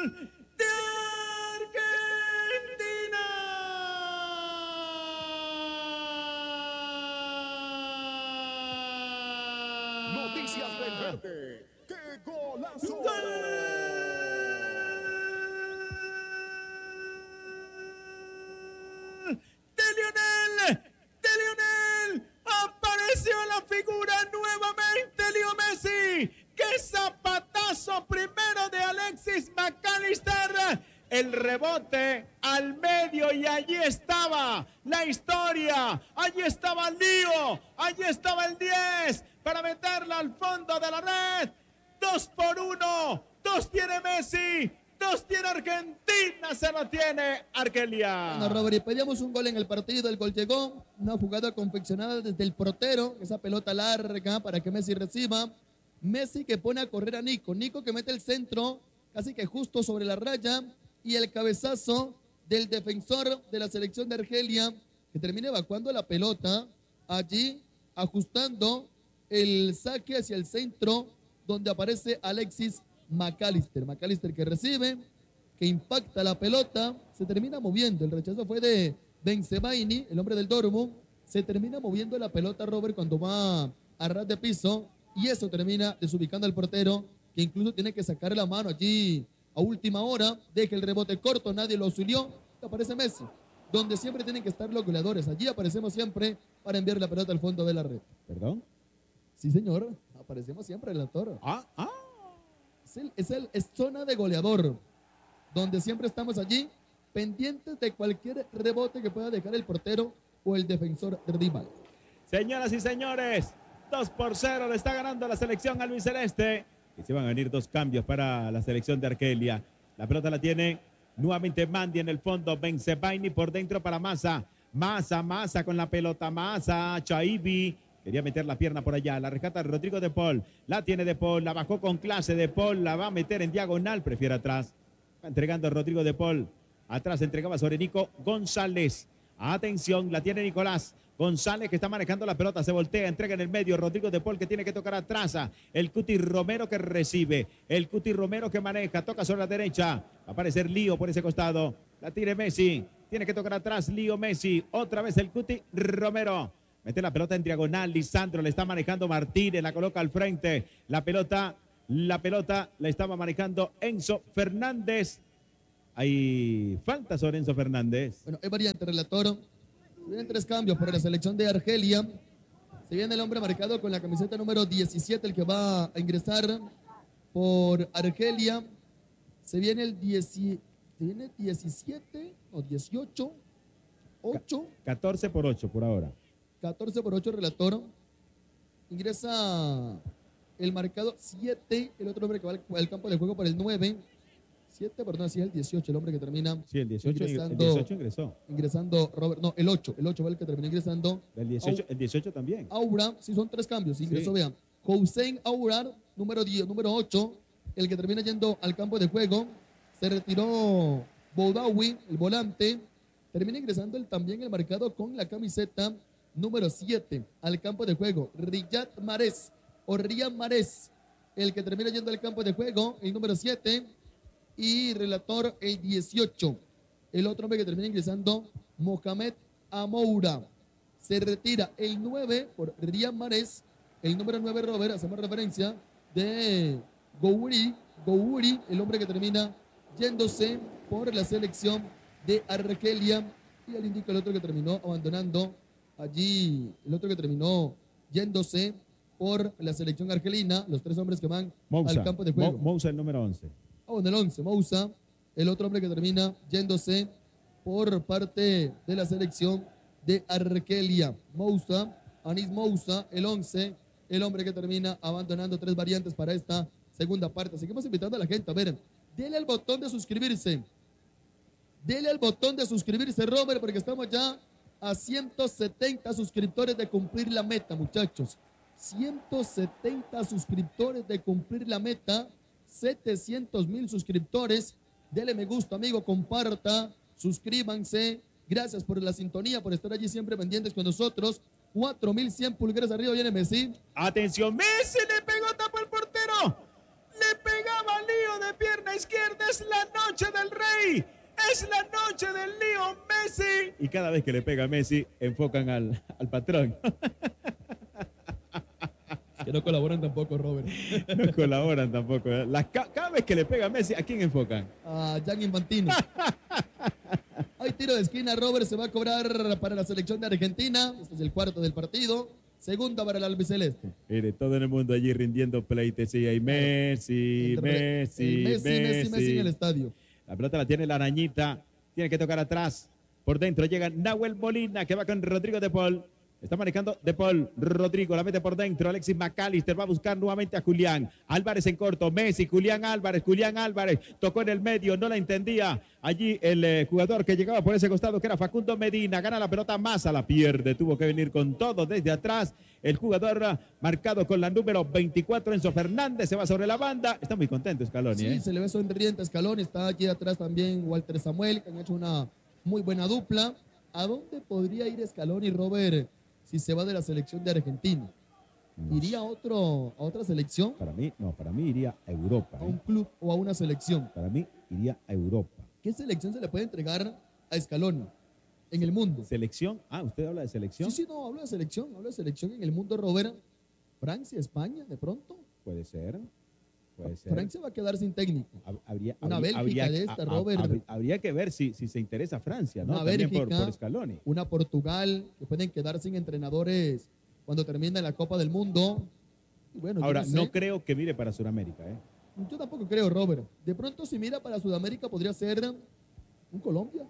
de Argentina. Noticias del Verde. ¡Qué golazo! De Lionel, apareció la figura nuevamente Leo Messi. ¡Qué zapatazo primero de Alexis McAllister! El rebote al medio y allí estaba la historia, allí estaba Leo, allí estaba el 10 para meterla al fondo de la red. 2-1, 2 tiene Messi, 2 tiene Argentina, se lo tiene Argelia. Bueno, Robert, y pedíamos un gol en el partido, el gol llegó, una jugada confeccionada desde el portero, esa pelota larga para que Messi reciba. Messi que pone a correr a Nico, Nico que mete el centro casi que justo sobre la raya y el cabezazo del defensor de la selección de Argelia que termina evacuando la pelota allí, ajustando el saque hacia el centro donde aparece Alexis McAllister. McAllister que recibe, que impacta la pelota, se termina moviendo. El rechazo fue de Bensebaini, el hombre del Dortmund. Se termina moviendo la pelota, Robert, cuando va a ras de piso y eso termina desubicando al portero, que incluso tiene que sacar la mano allí a última hora. Deja el rebote corto, nadie lo auxilió. Aparece Messi, donde siempre tienen que estar los goleadores. Allí aparecemos siempre para enviar la pelota al fondo de la red. ¿Perdón? Sí, señor, aparecemos siempre en la torre. Es zona de goleador, donde siempre estamos allí, pendientes de cualquier rebote que pueda dejar el portero o el defensor rival. Señoras y señores, 2-0 le está ganando la selección albiceleste. Y se van a venir 2 cambios para la selección de Argelia. La pelota la tiene nuevamente Mandi en el fondo. Bensebaini por dentro para Massa. Massa con la pelota. Massa, Chaibi. Quería meter la pierna por allá. La rescata Rodrigo de Paul. La tiene de Paul. La bajó con clase de Paul. La va a meter en diagonal. Prefiere atrás. Va entregando a Rodrigo de Paul. Atrás entregaba sobre Nico González. Atención, la tiene Nicolás González que está manejando la pelota, se voltea, entrega en el medio, Rodrigo de Paul que tiene que tocar atrás, el Cuti Romero que recibe, el Cuti Romero que maneja, toca sobre la derecha, va a aparecer Lío por ese costado, la tire Messi, tiene que tocar atrás, Lío Messi, otra vez el Cuti Romero, mete la pelota en diagonal, Lisandro le está manejando Martínez, la coloca al frente, la pelota la estaba manejando Enzo Fernández. Hay falta sobre Enzo Fernández. Bueno, es variante, relator. Vienen 3 cambios para la selección de Argelia. Se viene el hombre marcado con la camiseta número 17, el que va a ingresar por Argelia. Se viene el 17 o 18, 8. 14 por 8 por ahora. 14 por 8, relator. Ingresa el marcado 7, el otro hombre que va al campo de juego por el 9. 7, perdón, sí, el 18, el hombre que termina. Sí, el 18 ingresó. Ingresando Robert, no, el 8 fue el que terminó ingresando. El 18 también. Aura, sí, son 3 cambios, ingresó, sí. Vean. Hossein Aurar, número 8, el que termina yendo al campo de juego. Se retiró Boudaoui, el volante. Termina ingresando también el marcado con la camiseta número 7 al campo de juego. Riyad Mahrez, el que termina yendo al campo de juego, el número 7. Y relator el 18. El otro hombre que termina ingresando, Mohamed Amoura. Se retira el 9 por Riyad Mahrez. El número 9, Robert, hacemos referencia de Gouiri, el hombre que termina yéndose por la selección de Argelia. Y él indica el otro que terminó abandonando allí, el otro que terminó yéndose por la selección argelina. Los 3 hombres que van al campo de juego. Moussa, el número 11. En el 11, Moussa, el otro hombre que termina yéndose por parte de la selección de Argelia. Anis Moussa, el 11, el hombre que termina abandonando. 3 variantes para esta segunda parte. Seguimos invitando a la gente, a ver, dele al botón de suscribirse. Robert, porque estamos ya a 170 suscriptores de cumplir la meta, muchachos. 170 suscriptores de cumplir la meta. 700,000 suscriptores. Dele me gusta, amigo, comparta, suscríbanse. Gracias por la sintonía, por estar allí siempre pendientes con nosotros. 4,100 pulgares arriba viene Messi. Atención, Messi le pegó, tapó el portero. Le pegaba Lío de pierna izquierda, Es la noche del rey. Es la noche del Leo Messi. Y cada vez que le pega a Messi, enfocan al patrón. Que no colaboran tampoco, Robert. No colaboran tampoco. Cada vez que le pega a Messi, ¿a quién enfocan? A Jan Infantino. Hay tiro de esquina, Robert. Se va a cobrar para la selección de Argentina. Este es el cuarto del partido. Segunda para el albiceleste. Mire, todo el mundo allí rindiendo pleitesía. Y Messi, Messi en el estadio. La pelota la tiene la arañita. Tiene que tocar atrás. Por dentro llega Nahuel Molina, que va con Rodrigo de Paul. Está manejando De Paul. Rodrigo la mete por dentro. Alexis McAllister va a buscar nuevamente a Julián. Álvarez en corto. Messi, Julián Álvarez. Tocó en el medio. No la entendía. Allí el jugador que llegaba por ese costado, que era Facundo Medina. Gana la pelota. Massa la pierde. Tuvo que venir con todo desde atrás. El jugador marcado con la número 24, Enzo Fernández, se va sobre la banda. Está muy contento Scaloni. Sí, se le ve sonriente a Scaloni. Está aquí atrás también Walter Samuel, que han hecho una muy buena dupla. ¿A dónde podría ir Scaloni, Robert, si se va de la selección de Argentina? ¿Iría a otra selección? Para mí iría a Europa. ¿A un club o a una selección? Para mí iría a Europa. ¿Qué selección se le puede entregar a Scaloni en el mundo? ¿Selección? ¿Usted habla de selección? Sí, no, hablo de selección en el mundo, Robert. ¿Francia, España, de pronto? Puede ser. Francia va a quedar sin técnico. Una Bélgica de esta, Robert. Habría que ver si se interesa Francia, ¿no? Una También Bélgica, por Scaloni. Una Portugal, que pueden quedar sin entrenadores cuando termine la Copa del Mundo. Y bueno, ahora, no creo que mire para Sudamérica, ¿eh? Yo tampoco creo, Robert. De pronto, si mira para Sudamérica, podría ser un Colombia.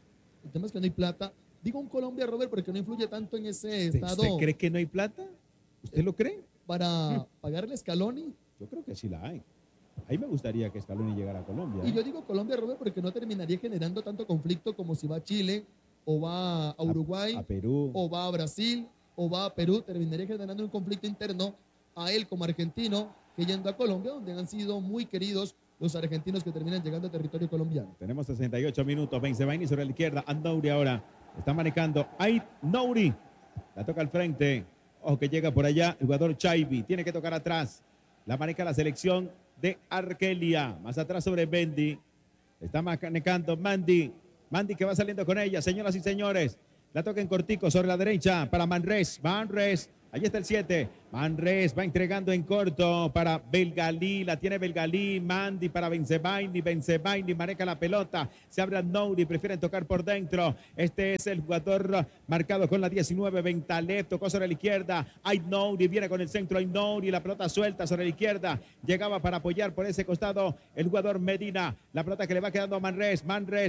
El tema es que no hay plata. Digo un Colombia, Robert, porque no influye tanto en ese estado. ¿Usted cree que no hay plata? ¿Usted lo cree? Para pagarle a Scaloni. Yo creo que sí la hay. Ahí me gustaría que Scaloni llegara a Colombia. Y yo digo Colombia, Robert, porque no terminaría generando tanto conflicto como si va a Chile, o va a Uruguay, a Perú, o va a Brasil, o va a Perú. Terminaría generando un conflicto interno a él como argentino, que yendo a Colombia, donde han sido muy queridos los argentinos que terminan llegando a territorio colombiano. Tenemos 68 minutos. Benzebaini sobre la izquierda. Andouri ahora. Está manejando. Ait Nouri. La toca al frente. Ojo que llega por allá el jugador Chaibi. Tiene que tocar atrás. La maneja la selección de Argelia. Más atrás sobre Mendy. Está manejando Mandy. Mandy que va saliendo con ella. Señoras y señores. La toca en cortico sobre la derecha para Manrés. Allí está el 7. Manrés va entregando en corto para Belgalí. La tiene Belgalí. Mandy para Benzebaini. Maneja la pelota. Se abre a Nouri. Prefieren tocar por dentro. Este es el jugador marcado con la 19. Bentalev tocó sobre la izquierda. Ait Nouri viene con el centro. Ait Nouri. La pelota suelta sobre la izquierda. Llegaba para apoyar por ese costado el jugador Medina. La pelota que le va quedando a Manrés.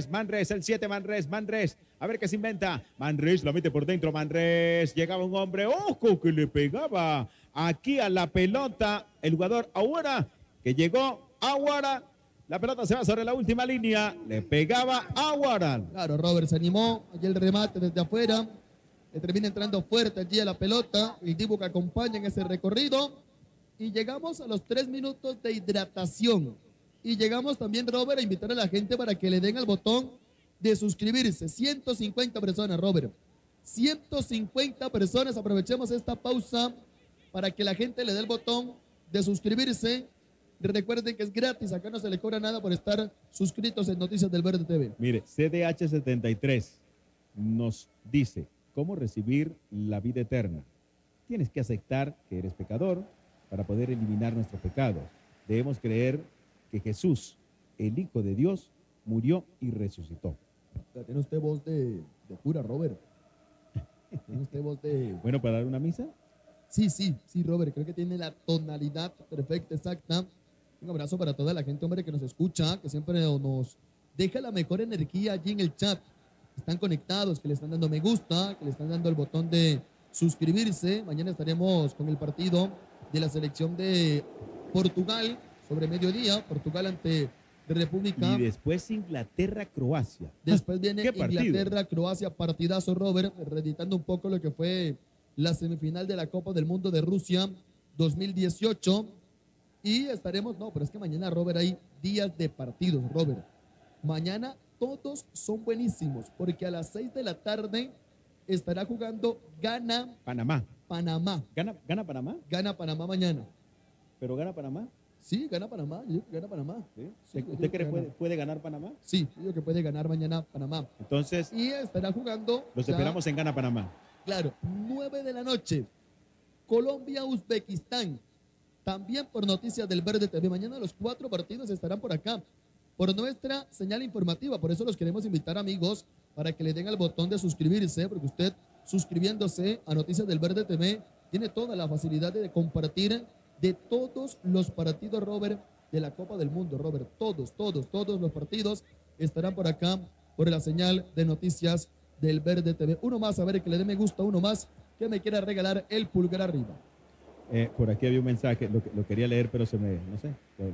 El 7. Manrés. A ver qué se inventa. Manrés la mete por dentro. Manrés. Llegaba un hombre. ¡Ojo! Que le pegaba aquí a la pelota el jugador Aguara, que llegó Aguara. La pelota se va sobre la última línea. Le pegaba Aguara. Claro, Robert se animó. Allí el remate desde afuera. Le termina entrando fuerte allí a la pelota. El Dibu que acompaña en ese recorrido. Y llegamos a los 3 minutos de hidratación. Y llegamos también, Robert, a invitar a la gente para que le den al botón de suscribirse. 150 personas, Robert. 150 personas. Aprovechemos esta pausa para que la gente le dé el botón de suscribirse. Recuerden que es gratis, acá no se le cobra nada por estar suscritos en Noticias del Verde TV. Mire, CDH73 nos dice cómo recibir la vida eterna. Tienes que aceptar que eres pecador para poder eliminar nuestros pecados. Debemos creer que Jesús, el Hijo de Dios, murió y resucitó. Tiene usted voz de cura, Robert. Tiene usted voz de... Bueno, ¿para dar una misa? Sí, Robert, creo que tiene la tonalidad perfecta, exacta. Un abrazo para toda la gente, hombre, que nos escucha, que siempre nos deja la mejor energía allí en el chat. Están conectados, que le están dando me gusta, que le están dando el botón de suscribirse. Mañana estaremos con el partido de la selección de Portugal sobre mediodía. Portugal ante República. Y después Inglaterra-Croacia. Después viene Inglaterra-Croacia, partidazo, Robert, reeditando un poco lo que fue la semifinal de la Copa del Mundo de Rusia 2018. Y estaremos, pero es que mañana, Robert, hay días de partidos, Robert. Mañana todos son buenísimos, porque a las 6 de la tarde estará jugando Panamá. Panamá. ¿Gana Panamá? Gana Panamá mañana. ¿Pero gana Panamá? Sí, gana Panamá. Yo digo que gana Panamá. ¿Sí? Sí, yo ¿Usted digo cree que que gana. puede ganar Panamá? Sí, yo digo que puede ganar mañana Panamá. Entonces, Y estará jugando. los ya, esperamos en Gana Panamá. Claro, 9 de la noche. Colombia-Uzbekistán. También por noticias del Verde TV. Mañana los 4 partidos estarán por acá, por nuestra señal informativa. Por eso los queremos invitar, amigos, para que le den al botón de suscribirse, porque usted, suscribiéndose a Noticias del Verde TV, tiene toda la facilidad de compartir de todos los partidos, Robert, de la Copa del Mundo, Robert. Todos los partidos estarán por acá, por la señal de Noticias del Verde TV. Uno más, a ver, que le dé me gusta, uno más, que me quiera regalar el pulgar arriba. Por aquí había un mensaje, lo quería leer, pero se me, no sé,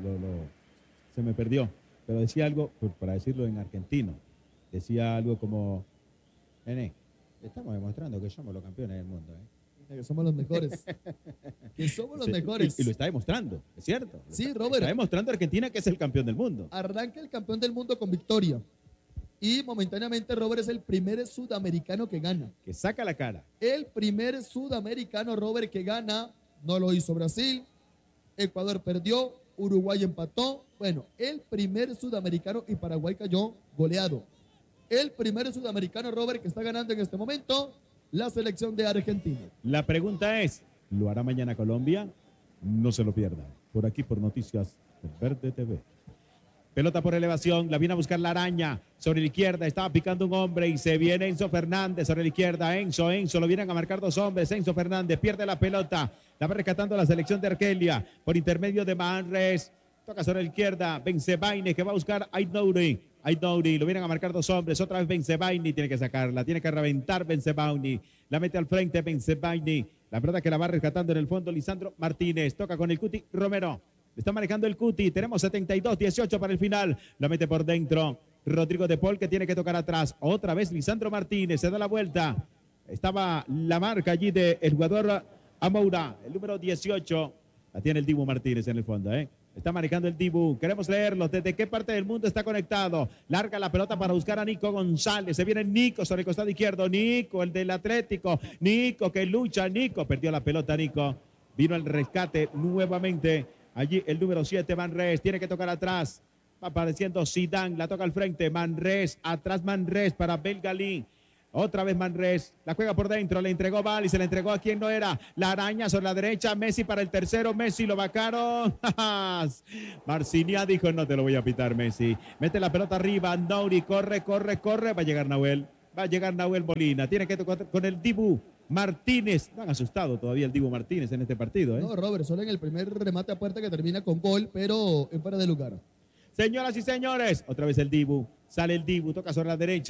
se me perdió. Pero decía algo, para decirlo en argentino, decía algo como, nene, estamos demostrando que somos los campeones del mundo. Que somos los mejores. Que somos los Sí, mejores. y lo está demostrando, es cierto. Sí, Está Robert. demostrando Argentina que es el campeón del mundo. Arranca el campeón del mundo con victoria. Y momentáneamente Robert es el primer sudamericano que gana. Que saca la cara. El primer sudamericano, Robert, que gana. No lo hizo Brasil. Ecuador perdió. Uruguay empató. Bueno, el primer sudamericano, y Paraguay cayó goleado. El primer sudamericano, Robert, que está ganando en este momento la selección de Argentina. La pregunta es, ¿lo hará mañana Colombia? No se lo pierda. Por aquí, por Noticias del Verde TV. Pelota por elevación, la viene a buscar la araña. Sobre la izquierda estaba picando un hombre y se viene Enzo Fernández sobre la izquierda. Enzo, lo vienen a marcar 2 hombres. Enzo Fernández pierde la pelota. La va rescatando la selección de Argelia por intermedio de Manres. Toca sobre la izquierda. Benzebaini que va a buscar a Aït-Nouri. Lo vienen a marcar 2 hombres. Otra vez Benzebaini tiene que sacarla. Tiene que reventar Benzebaini. La mete al frente Benzebaini. La pelota que la va rescatando en el fondo Lisandro Martínez. Toca con el Cuti Romero. Está manejando el Cuti. Tenemos 72-18 para el final. La mete por dentro. Rodrigo de Paul que tiene que tocar atrás. Otra vez Lisandro Martínez. Se da la vuelta. Estaba la marca allí del jugador Amoura. El número 18. La tiene el Dibu Martínez en el fondo. Está manejando el Dibu. Queremos leerlos. ¿Desde qué parte del mundo está conectado? Larga la pelota para buscar a Nico González. Se viene Nico sobre el costado izquierdo. Nico, el del Atlético. Nico que lucha. Nico perdió la pelota. Nico vino al rescate nuevamente. Allí el número 7, Manres, tiene que tocar atrás. Va apareciendo Zidane, la toca al frente. Manres, atrás Manres para Belgalí. Otra vez Manres, la juega por dentro, le entregó Val y se le entregó a quien no era. La araña sobre la derecha, Messi para el tercero. Messi lo vacaron. Marcinia dijo, no te lo voy a pitar, Messi. Mete la pelota arriba, Nouri, corre. Va a llegar Nahuel Molina. Tiene que tocar con el Dibu Martínez. No han asustado todavía el Dibu Martínez en este partido. No, Robert, solo en el primer remate a puerta que termina con gol, pero en fuera de lugar. Señoras y señores, otra vez el Dibu. Sale el Dibu, toca sobre la derecha.